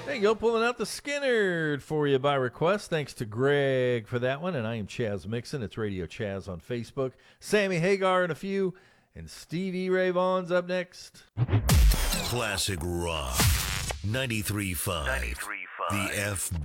There you go, pulling out the Skinner for you by request. Thanks to Greg for that one. And I am Chaz Mixon. It's Radio Chaz on Facebook. Sammy Hagar in a few. And Stevie Ray Vaughan's up next. Classic Rock. 93.5. The FB.